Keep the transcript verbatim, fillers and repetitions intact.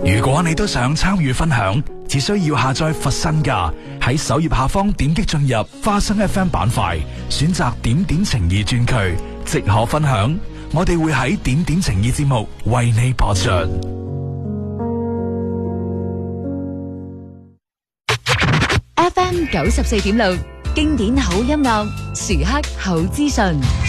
如果你都想參與分享，只需要下載佛身㗎，喺首頁下方點擊進入花生 F M 板塊，選擇點點情意專區，即可分享。我哋會喺點點情意節目為你播出。 F M 九十四點六，經典好音樂，時刻好資訊。